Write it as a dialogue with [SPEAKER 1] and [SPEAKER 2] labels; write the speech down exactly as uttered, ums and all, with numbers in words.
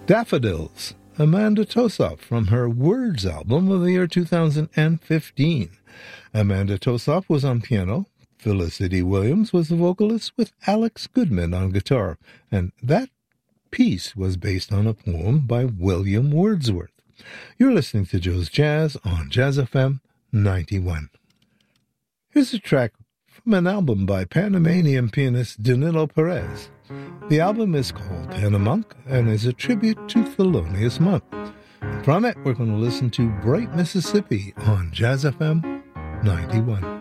[SPEAKER 1] Daffodils, Amanda Tossoff from her Words album of the year two thousand fifteen. Amanda Tossoff was on piano, Felicity Williams was the vocalist with Alex Goodman on guitar, and that piece was based on a poem by William Wordsworth. You're listening to Joe's Jazz on Jazz F M ninety-one. Here's a track from an album by Panamanian pianist Danilo Perez. The album is called Panamunk and is a tribute to Thelonious Monk. From it, we're going to listen to Bright Mississippi on Jazz F M ninety-one.